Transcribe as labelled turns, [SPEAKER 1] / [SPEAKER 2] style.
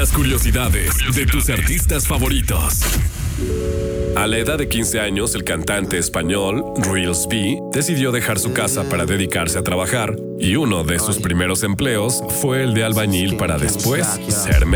[SPEAKER 1] Las curiosidades de tus artistas favoritos. A la edad de 15 años, el cantante español Reels B decidió dejar su casa para dedicarse a trabajar, y uno de sus primeros empleos fue el de albañil para después ser